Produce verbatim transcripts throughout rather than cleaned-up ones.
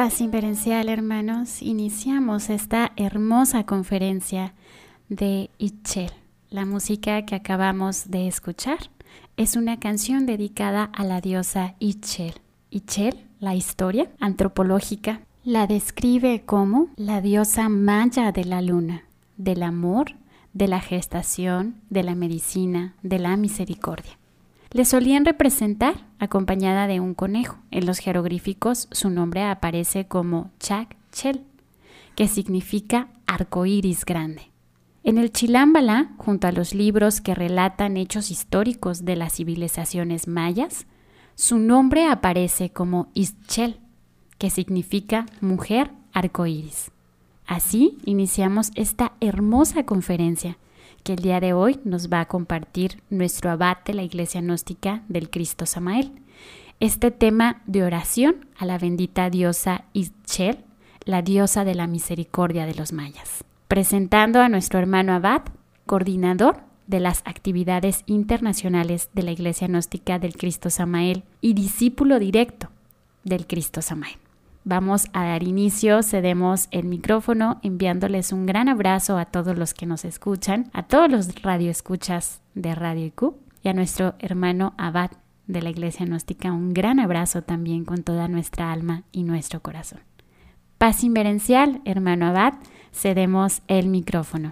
Paz inverencial, hermanos, iniciamos esta hermosa conferencia de Ixchel. La música que acabamos de escuchar es una canción dedicada a la diosa Ixchel. Ixchel, la historia antropológica, la describe como la diosa maya de la luna, del amor, de la gestación, de la medicina, de la misericordia. Le solían representar acompañada de un conejo. En los jeroglíficos su nombre aparece como Chak-Chel, que significa arcoíris grande. En el Chilámbala, junto a los libros que relatan hechos históricos de las civilizaciones mayas, su nombre aparece como Ixchel, que significa mujer arcoíris. Así iniciamos esta hermosa conferencia que el día de hoy nos va a compartir nuestro abad de la Iglesia Gnóstica del Cristo Samael. Este tema de oración a la bendita diosa Ixchel, la diosa de la misericordia de los mayas. Presentando a nuestro hermano abad, coordinador de las actividades internacionales de la Iglesia Gnóstica del Cristo Samael y discípulo directo del Cristo Samael. Vamos a dar inicio, cedemos el micrófono enviándoles un gran abrazo a todos los que nos escuchan, a todos los radioescuchas de Radio I Q y a nuestro hermano abad de la Iglesia Gnóstica, un gran abrazo también con toda nuestra alma y nuestro corazón. Paz inverencial, hermano abad, cedemos el micrófono.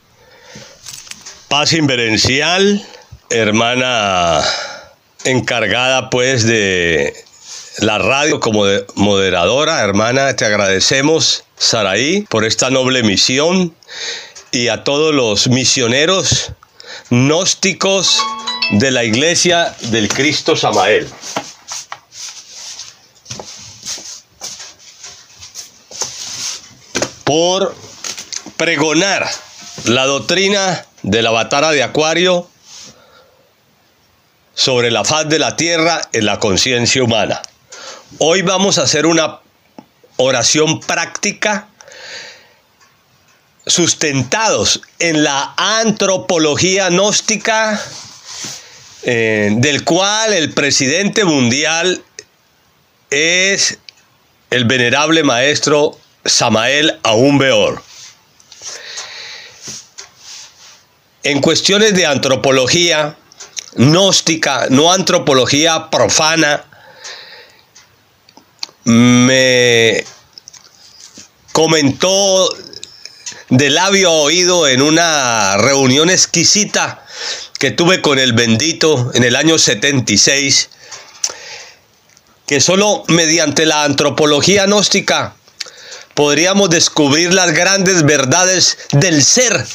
Paz inverencial, hermana encargada pues de la radio como moderadora, hermana, te agradecemos, Saraí, por esta noble misión y a todos los misioneros gnósticos de la Iglesia del Cristo Samael. Por pregonar la doctrina de la Avatara de Acuario sobre la faz de la tierra en la conciencia humana. Hoy vamos a hacer una oración práctica sustentados en la antropología gnóstica, eh, del cual el presidente mundial es el venerable maestro Samael Aún Weor. En cuestiones de antropología gnóstica, no antropología profana, me comentó de labio a oído en una reunión exquisita que tuve con el bendito en el año setenta y seis, que solo mediante la antropología gnóstica podríamos descubrir las grandes verdades del ser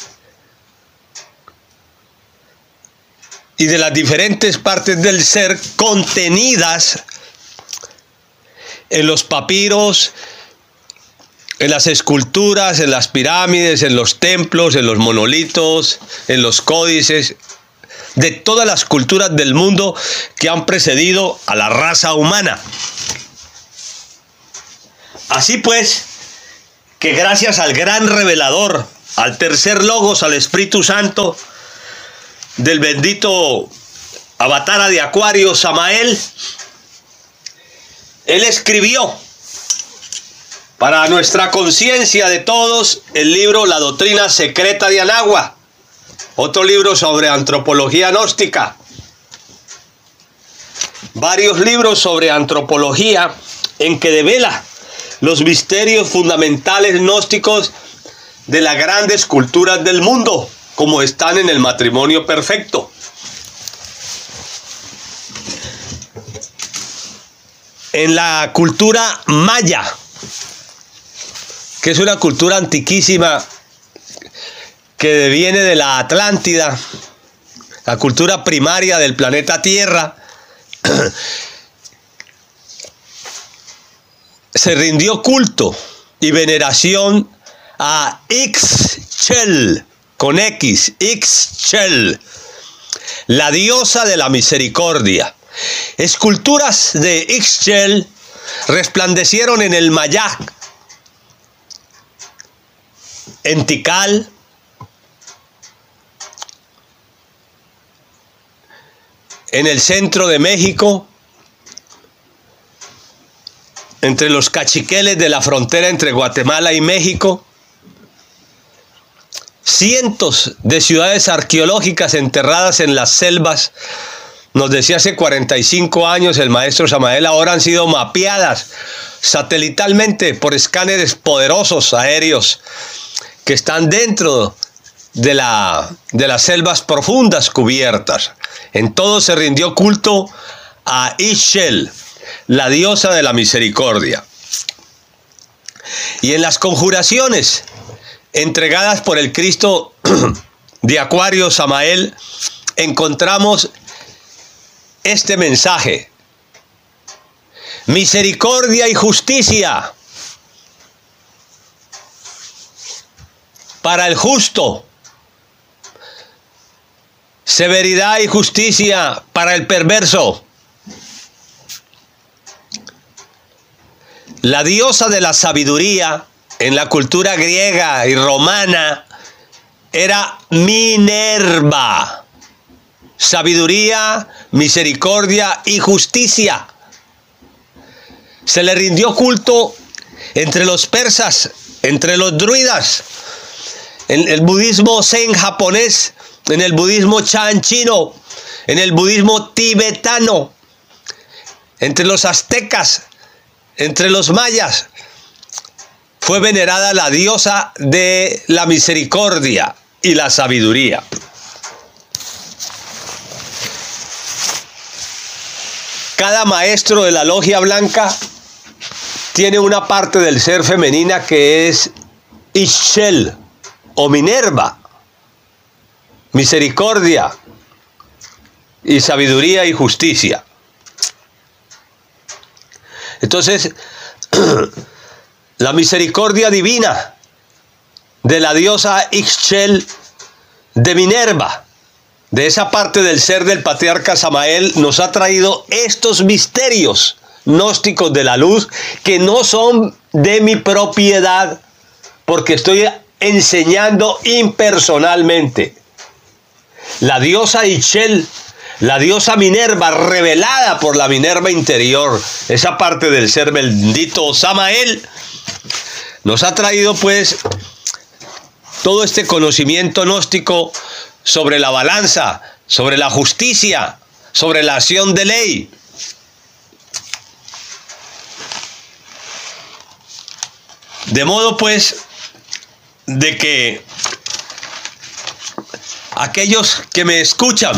y de las diferentes partes del ser contenidas en los papiros, en las esculturas, en las pirámides, en los templos, en los monolitos, en los códices de todas las culturas del mundo que han precedido a la raza humana. Así pues, que gracias al gran revelador, al tercer logos, al Espíritu Santo del bendito Avatara de Acuario, Samael, él escribió para nuestra conciencia de todos el libro La Doctrina Secreta de Anagua, otro libro sobre antropología gnóstica, varios libros sobre antropología en que devela los misterios fundamentales gnósticos de las grandes culturas del mundo, como están en el matrimonio perfecto. En la cultura maya, que es una cultura antiquísima que viene de la Atlántida, la cultura primaria del planeta Tierra, se rindió culto y veneración a Ixchel, con X, Ixchel, la diosa de la misericordia. Esculturas de Ixchel resplandecieron en el Mayac, en Tikal, en el centro de México, entre los cachiqueles de la frontera entre Guatemala y México, cientos de ciudades arqueológicas enterradas en las selvas, nos decía hace cuarenta y cinco años el maestro Samael, ahora han sido mapeadas satelitalmente por escáneres poderosos aéreos que están dentro de, la, de las selvas profundas cubiertas. En todo se rindió culto a Ixchel, la diosa de la misericordia. Y en las conjuraciones entregadas por el Cristo de Acuario Samael, encontramos este mensaje: misericordia y justicia para el justo, severidad y justicia para el perverso. La diosa de la sabiduría en la cultura griega y romana era Minerva. Sabiduría, misericordia y justicia. Se le rindió culto entre los persas, entre los druidas, en el budismo zen japonés, en el budismo chan chino, en el budismo tibetano, entre los aztecas, entre los mayas. Fue venerada la diosa de la misericordia y la sabiduría. Cada maestro de la logia blanca tiene una parte del ser femenina que es Ixchel o Minerva, misericordia y sabiduría y justicia. Entonces, la misericordia divina de la diosa Ixchel de Minerva, de esa parte del ser del patriarca Samael, nos ha traído estos misterios gnósticos de la luz que no son de mi propiedad, porque estoy enseñando impersonalmente. La diosa Ixchel, la diosa Minerva, revelada por la Minerva interior, esa parte del ser bendito Samael, nos ha traído pues todo este conocimiento gnóstico sobre la balanza, sobre la justicia, sobre la acción de ley. De modo pues de que aquellos que me escuchan,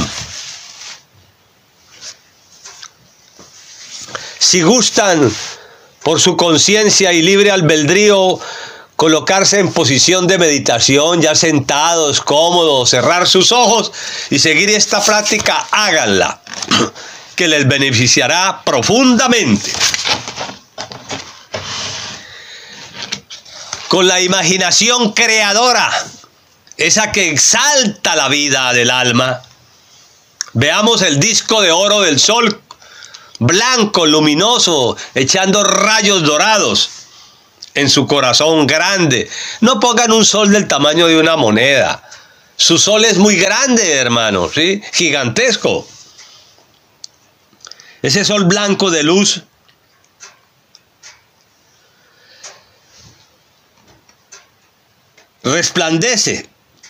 si gustan por su conciencia y libre albedrío colocarse en posición de meditación, ya sentados, cómodos, cerrar sus ojos y seguir esta práctica, háganla, que les beneficiará profundamente. Con la imaginación creadora, esa que exalta la vida del alma, veamos el disco de oro del sol, blanco, luminoso, echando rayos dorados en su corazón grande. No pongan un sol del tamaño de una moneda. Su sol es muy grande, hermano, ¿sí? Gigantesco. Ese sol blanco de luz resplandece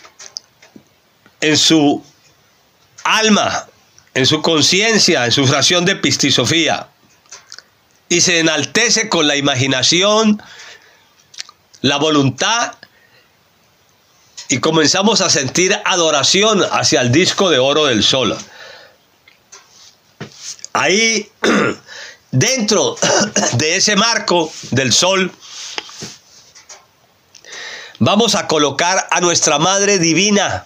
en su alma, en su conciencia, en su fracción de epistisofía, y se enaltece con la imaginación, la voluntad, y comenzamos a sentir adoración hacia el disco de oro del sol. Ahí, dentro de ese marco del sol, vamos a colocar a nuestra Madre Divina,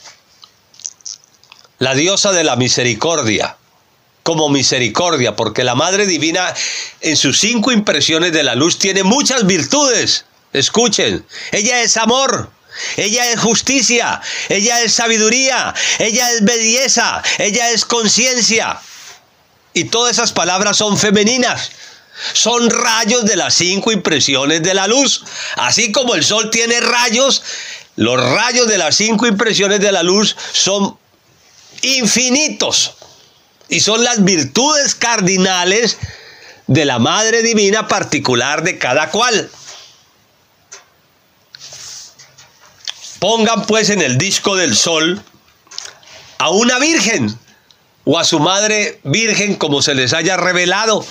la diosa de la misericordia, como misericordia, porque la Madre Divina en sus cinco impresiones de la luz tiene muchas virtudes. Escuchen, ella es amor, ella es justicia, ella es sabiduría, ella es belleza, ella es conciencia. Y todas esas palabras son femeninas. Son rayos de las cinco impresiones de la luz. Así como el sol tiene rayos, los rayos de las cinco impresiones de la luz son infinitos. Y son las virtudes cardinales de la Madre Divina particular de cada cual. Pongan pues en el disco del sol a una virgen o a su madre virgen como se les haya revelado.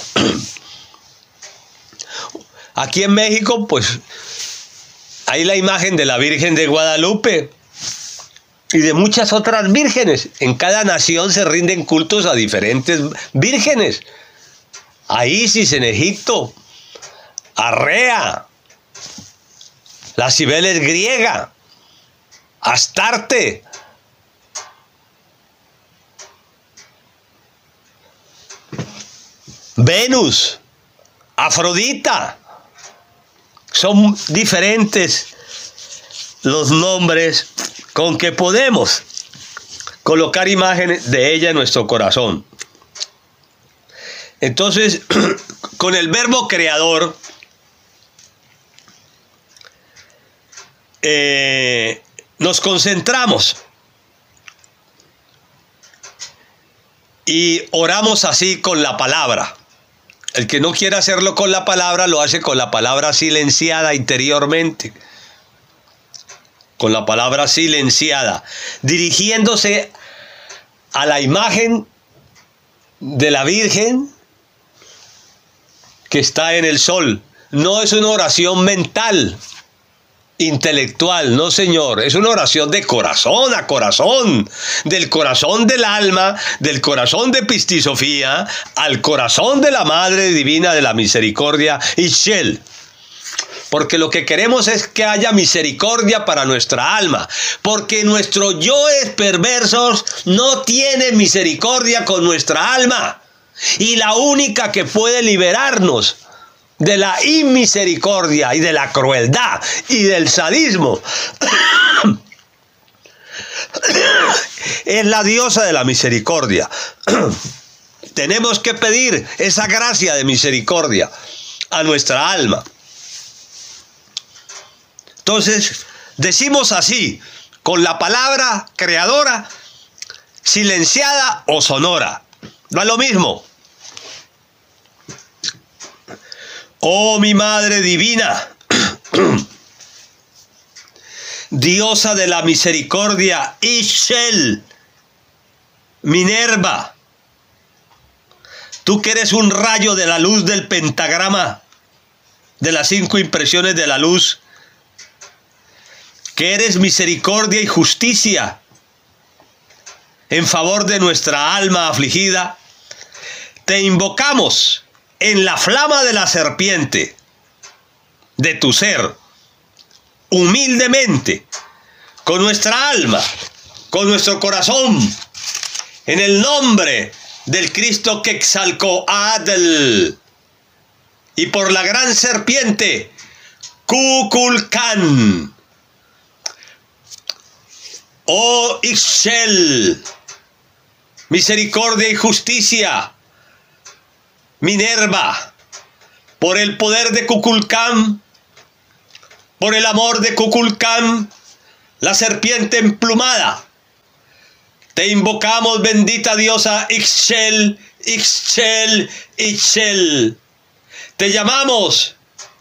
Aquí en México pues hay la imagen de la Virgen de Guadalupe y de muchas otras vírgenes. En cada nación se rinden cultos a diferentes vírgenes. A Isis en Egipto, a Rea, la Cibeles griega, a Astarte, Venus, Afrodita. Son diferentes los nombres con que podemos colocar imágenes de ella en nuestro corazón. Entonces, con el verbo creador, eh, nos concentramos y oramos así con la palabra. El que no quiera hacerlo con la palabra, lo hace con la palabra silenciada interiormente. Con la palabra silenciada, dirigiéndose a la imagen de la Virgen que está en el sol. No es una oración mental, intelectual, no señor, es una oración de corazón a corazón, del corazón del alma, del corazón de Pistisofía, al corazón de la Madre Divina de la Misericordia, Ixchel. Porque lo que queremos es que haya misericordia para nuestra alma, porque nuestros yoes perversos no tienen misericordia con nuestra alma, y la única que puede liberarnos de la inmisericordia y de la crueldad y del sadismo es la diosa de la misericordia. Tenemos que pedir esa gracia de misericordia a nuestra alma. Entonces, decimos así, con la palabra creadora, silenciada o sonora. No es lo mismo. Oh, mi Madre Divina, diosa de la misericordia, Ixchel, Minerva, tú que eres un rayo de la luz del pentagrama, de las cinco impresiones de la luz, que eres misericordia y justicia en favor de nuestra alma afligida, te invocamos en la flama de la serpiente de tu ser, humildemente, con nuestra alma, con nuestro corazón, en el nombre del Cristo Quetzalcóatl, y por la gran serpiente Kukulcán. Oh Ixchel, misericordia y justicia, Minerva, por el poder de Kukulcán, por el amor de Kukulcán, la serpiente emplumada, te invocamos, bendita diosa Ixchel, Ixchel, Ixchel. Te llamamos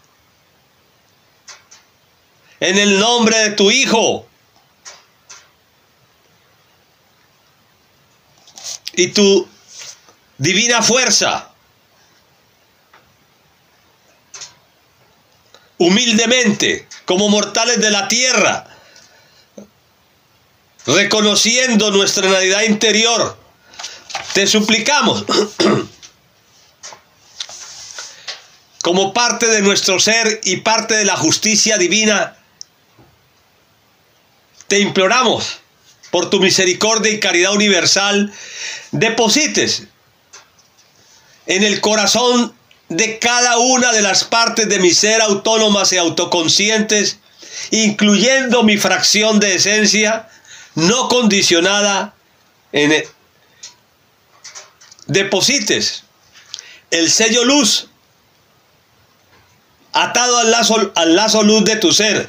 en el nombre de tu Hijo y tu divina fuerza, humildemente, como mortales de la tierra, reconociendo nuestra realidad interior, te suplicamos, como parte de nuestro ser y parte de la justicia divina, te imploramos, por tu misericordia y caridad universal, deposites en el corazón de cada una de las partes de mi ser autónomas y autoconscientes, incluyendo mi fracción de esencia no condicionada, en el, deposites el sello luz atado al lazo, al lazo luz de tu ser,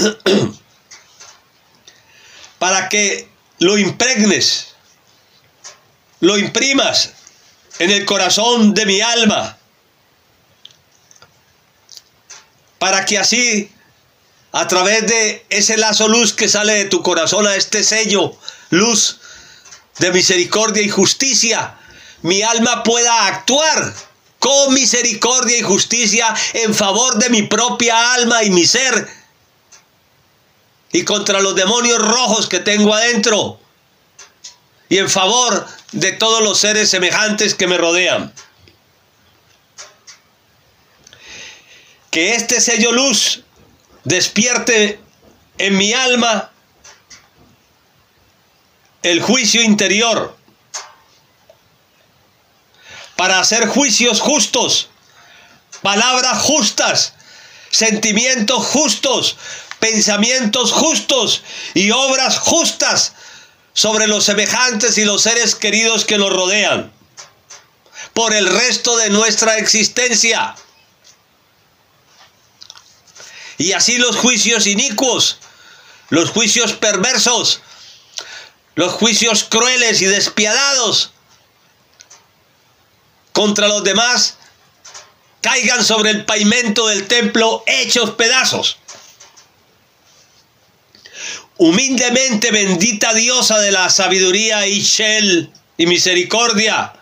para que lo impregnes, lo imprimas en el corazón de mi alma, para que así, a través de ese lazo luz que sale de tu corazón, a este sello, luz de misericordia y justicia, mi alma pueda actuar con misericordia y justicia en favor de mi propia alma y mi ser, y contra los demonios rojos que tengo adentro, y en favor de todos los seres semejantes que me rodean. Que este sello luz despierte en mi alma el juicio interior para hacer juicios justos, palabras justas, sentimientos justos, pensamientos justos y obras justas sobre los semejantes y los seres queridos que nos rodean por el resto de nuestra existencia. Y así los juicios inicuos, los juicios perversos, los juicios crueles y despiadados contra los demás caigan sobre el pavimento del templo hechos pedazos. Humildemente, bendita diosa de la sabiduría, Ixchel y misericordia,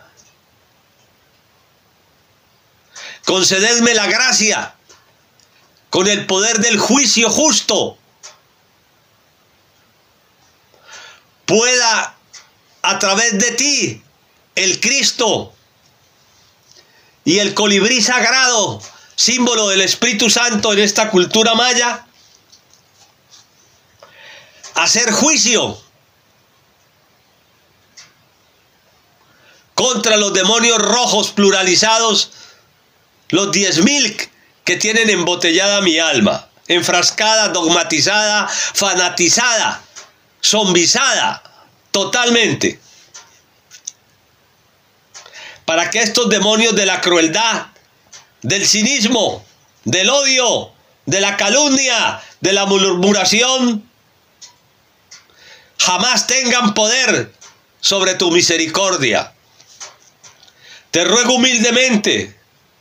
concededme la gracia con el poder del juicio justo, pueda a través de ti el Cristo y el colibrí sagrado, símbolo del Espíritu Santo en esta cultura maya, hacer juicio contra los demonios rojos pluralizados, los diez mil que tienen embotellada mi alma, enfrascada, dogmatizada, fanatizada, zombizada totalmente, para que estos demonios de la crueldad, del cinismo, del odio, de la calumnia, de la murmuración, jamás tengan poder sobre tu misericordia. Te ruego humildemente,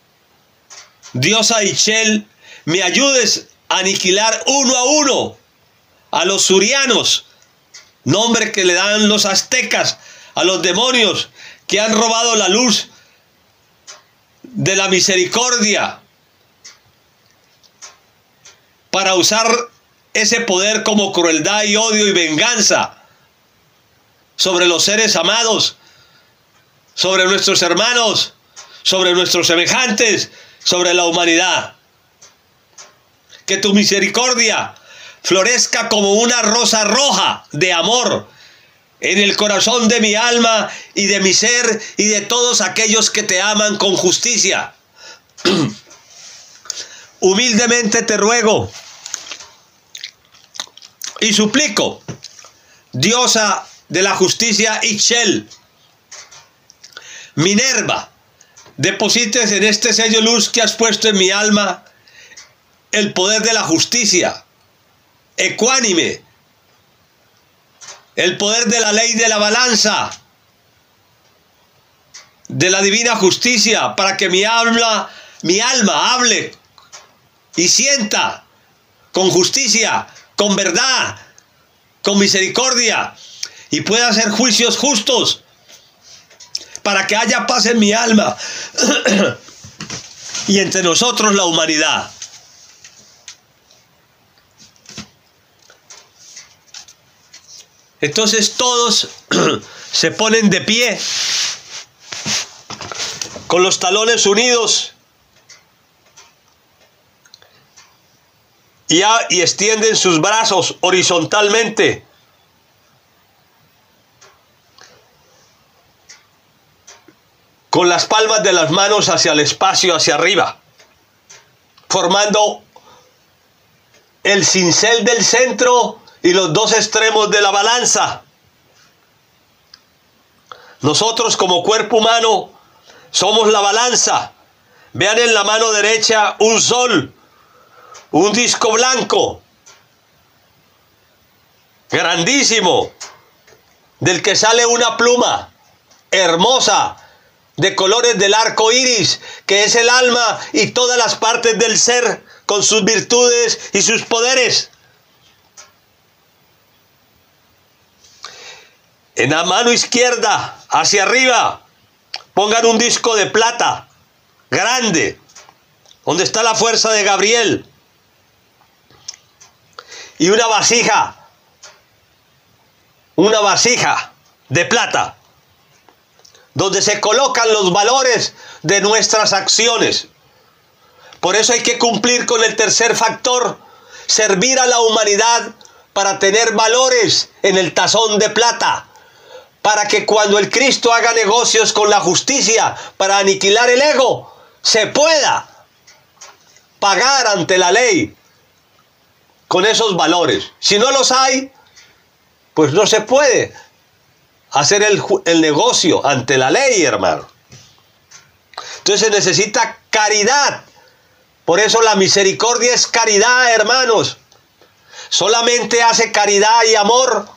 diosa Ixchel, me ayudes a aniquilar uno a uno a los surianos, nombre que le dan los aztecas a los demonios que han robado la luz de la misericordia para usar ese poder como crueldad y odio y venganza sobre los seres amados, sobre nuestros hermanos, sobre nuestros semejantes, sobre la humanidad. Que tu misericordia florezca como una rosa roja de amor en el corazón de mi alma y de mi ser y de todos aquellos que te aman con justicia. Humildemente te ruego y suplico, diosa de la justicia Ixchel, Minerva, deposites en este sello luz que has puesto en mi alma el poder de la justicia ecuánime, el poder de la ley de la balanza, de la divina justicia, para que mi alma, mi alma hable y sienta con justicia, con verdad, con misericordia, y pueda hacer juicios justos, para que haya paz en mi alma y entre nosotros la humanidad. Entonces todos se ponen de pie, con los talones unidos, y, a, y extienden sus brazos horizontalmente, con las palmas de las manos hacia el espacio, hacia arriba, formando el cincel del centro y los dos extremos de la balanza. Nosotros como cuerpo humano somos la balanza. Vean en la mano derecha un sol, un disco blanco, grandísimo, del que sale una pluma hermosa, de colores del arco iris, que es el alma y todas las partes del ser, con sus virtudes y sus poderes. En la mano izquierda, hacia arriba, pongan un disco de plata, grande, donde está la fuerza de Gabriel, y una vasija, una vasija de plata, donde se colocan los valores de nuestras acciones. Por eso hay que cumplir con el tercer factor, servir a la humanidad para tener valores en el tazón de plata, para que cuando el Cristo haga negocios con la justicia para aniquilar el ego, se pueda pagar ante la ley con esos valores. Si no los hay, pues no se puede hacer el, el negocio ante la ley, hermano. Entonces se necesita caridad. Por eso la misericordia es caridad, hermanos. Solamente hace caridad y amor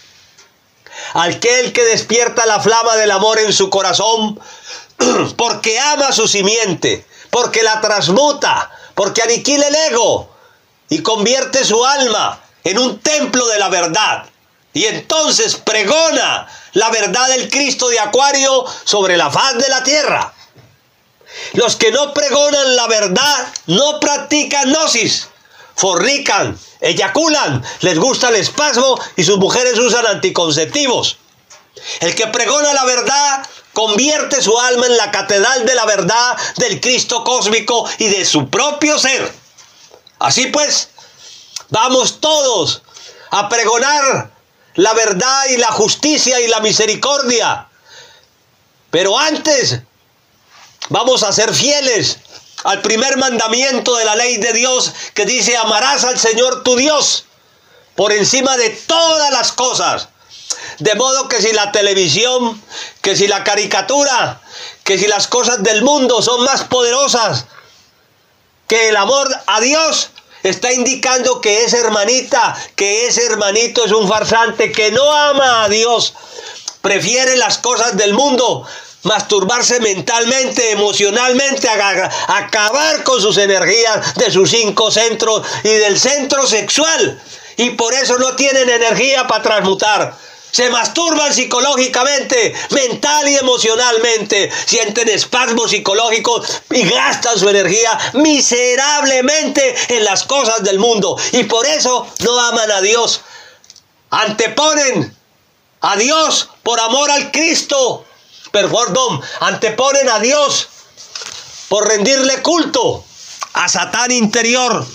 aquel que despierta la flama del amor en su corazón, porque ama su simiente, porque la transmuta, porque aniquila el ego y convierte su alma en un templo de la verdad. Y entonces pregona la verdad del Cristo de Acuario sobre la faz de la tierra. Los que no pregonan la verdad no practican gnosis, fornican, eyaculan, les gusta el espasmo y sus mujeres usan anticonceptivos. El que pregona la verdad convierte su alma en la catedral de la verdad del Cristo cósmico y de su propio ser. Así pues, vamos todos a pregonar la verdad y la justicia y la misericordia. Pero antes vamos a ser fieles al primer mandamiento de la ley de Dios, que dice: amarás al Señor tu Dios por encima de todas las cosas. De modo que si la televisión, que si la caricatura, que si las cosas del mundo son más poderosas que el amor a Dios, está indicando que esa hermanita, que ese hermanito es un farsante, que no ama a Dios, prefiere las cosas del mundo, masturbarse mentalmente, emocionalmente, a, a acabar con sus energías de sus cinco centros y del centro sexual. Y por eso no tienen energía para transmutar. Se masturban psicológicamente, mental y emocionalmente, sienten espasmos psicológicos y gastan su energía miserablemente en las cosas del mundo. Y por eso no aman a Dios. Anteponen a Dios por amor al Cristo. Perdón, anteponen a Dios por rendirle culto a Satán interior.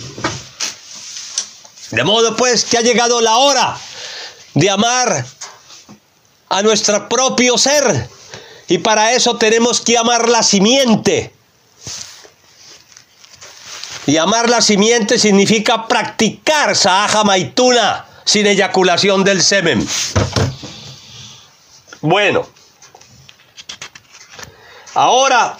De modo pues que ha llegado la hora de amar a nuestro propio ser, y para eso tenemos que amar la simiente. Y amar la simiente significa practicar Sahaja Maituna sin eyaculación del semen. Bueno, ahora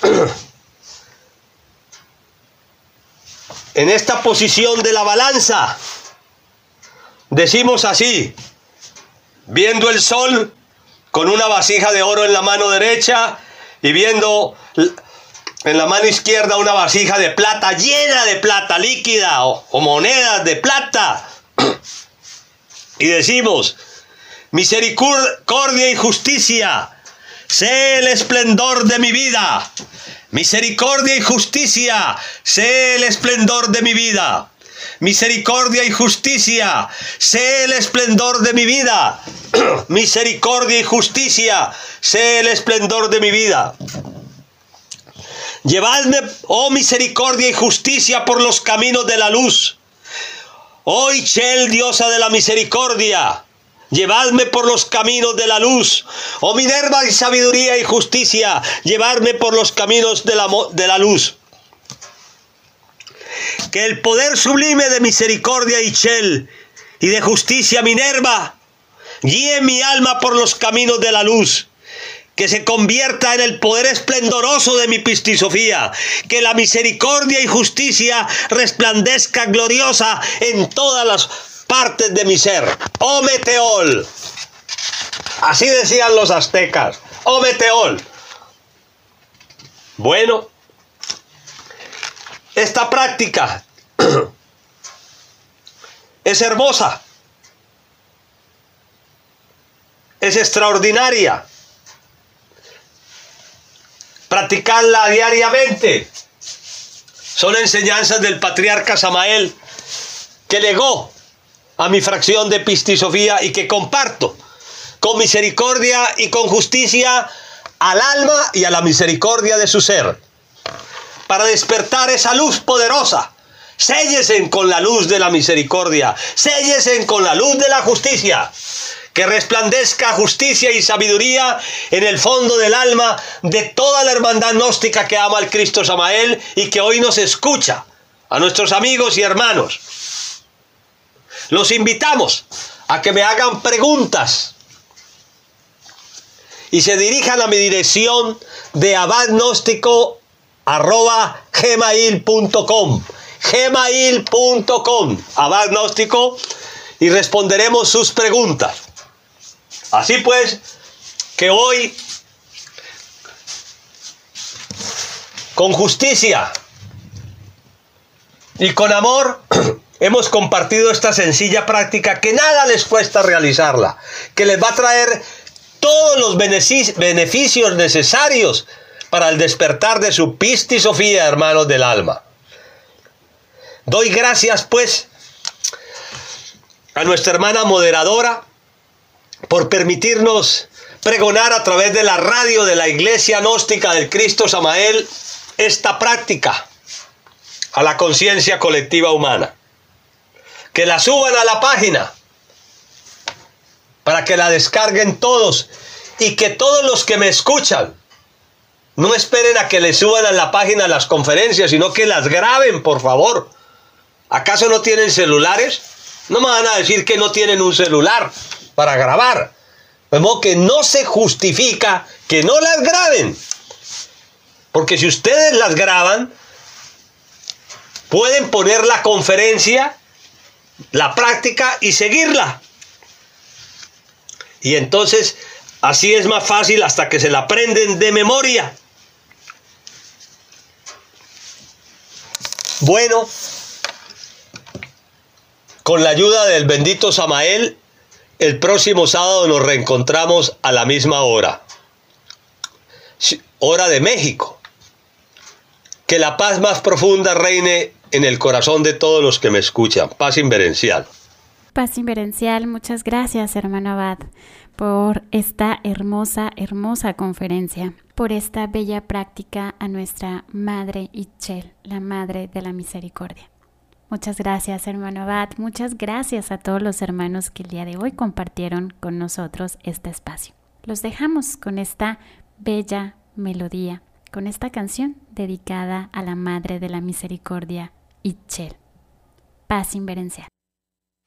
en esta posición de la balanza decimos así, viendo el sol con una vasija de oro en la mano derecha y viendo en la mano izquierda una vasija de plata, llena de plata líquida o, o monedas de plata. Y decimos: misericordia y justicia, sé el esplendor de mi vida. Misericordia y justicia, sé el esplendor de mi vida. Misericordia y justicia, sé el esplendor de mi vida. Misericordia y justicia, sé el esplendor de mi vida. Llevadme, oh misericordia y justicia, por los caminos de la luz. Oh Ixchel, diosa de la misericordia, llevadme por los caminos de la luz. Oh Minerva y sabiduría y justicia, llevadme por los caminos de la, de la luz. Que el poder sublime de misericordia Ixchel y de justicia Minerva guíe mi alma por los caminos de la luz. Que se convierta en el poder esplendoroso de mi pistisofía. Que la misericordia y justicia resplandezca gloriosa en todas las partes de mi ser. Oh Meteol. Así decían los aztecas. Oh Meteol. Bueno, esta práctica es hermosa, es extraordinaria. Practicarla diariamente. Son enseñanzas del patriarca Samael que legó a mi fracción de Pistisofía y que comparto con misericordia y con justicia al alma y a la misericordia de su ser. Para despertar esa luz poderosa, séllesen con la luz de la misericordia, séllesen con la luz de la justicia. Que resplandezca justicia y sabiduría en el fondo del alma de toda la hermandad gnóstica que ama al Cristo Samael y que hoy nos escucha, a nuestros amigos y hermanos. Los invitamos a que me hagan preguntas y se dirijan a mi dirección de abadgnóstico arroba gmail punto com, gmail punto com, abadgnóstico, y responderemos sus preguntas. Así pues, que hoy, con justicia y con amor, hemos compartido esta sencilla práctica que nada les cuesta realizarla, que les va a traer todos los beneficios necesarios para el despertar de su Pistisofía, hermanos del alma. Doy gracias, pues, a nuestra hermana moderadora, por permitirnos pregonar a través de la radio de la Iglesia Gnóstica del Cristo Samael esta práctica a la conciencia colectiva humana. Que la suban a la página para que la descarguen todos y que todos los que me escuchan no esperen a que les suban a la página las conferencias, sino que las graben, por favor. ¿Acaso no tienen celulares? No me van a decir que no tienen un celular para grabar. De modo que no se justifica que no las graben. Porque si ustedes las graban, pueden poner la conferencia, la práctica y seguirla. Y entonces así es más fácil hasta que se la aprenden de memoria. Bueno, con la ayuda del bendito Samael, el próximo sábado nos reencontramos a la misma hora. Hora de México. Que la paz más profunda reine en el corazón de todos los que me escuchan. Paz inverencial. Paz inverencial, muchas gracias, hermano Abad, por esta hermosa, hermosa conferencia, por esta bella práctica a nuestra Madre Itchel, la Madre de la Misericordia. Muchas gracias, hermano Abad. Muchas gracias a todos los hermanos que el día de hoy compartieron con nosotros este espacio. Los dejamos con esta bella melodía, con esta canción dedicada a la Madre de la Misericordia, Itchel. Paz inverencial.